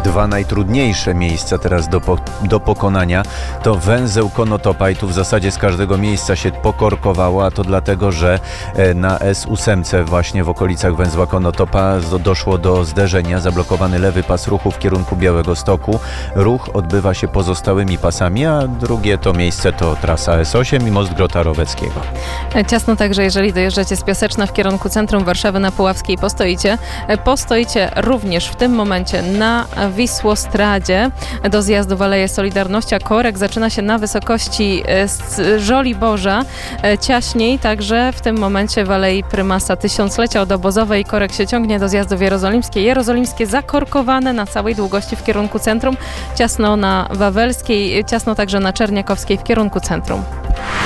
Dwa najtrudniejsze miejsca teraz do pokonania to węzeł Konotopa i tu w zasadzie z każdego miejsca się pokorkowało, a to dlatego, że na S8 właśnie w okolicach węzła Konotopa doszło do zderzenia, zablokowany lewy pas ruchu w kierunku Białegostoku. Ruch odbywa się pozostałymi pasami, a drugie to miejsce to trasa S8 i most Grota Roweckiego. Ciasno także, jeżeli dojeżdżacie z Piaseczna w kierunku centrum Warszawy na Puławskiej, postoicie również w tym momencie na Wisłostradzie do zjazdu w Aleję Solidarności, a korek zaczyna się na wysokości Żoliborza. Ciaśniej także w tym momencie w Alei Prymasa Tysiąclecia od Obozowej. Korek się ciągnie do zjazdów jerozolimskiej. Jerozolimskie zakorkowane na całej długości w kierunku centrum. Ciasno na Wawelskiej, ciasno także na Czerniakowskiej w kierunku centrum.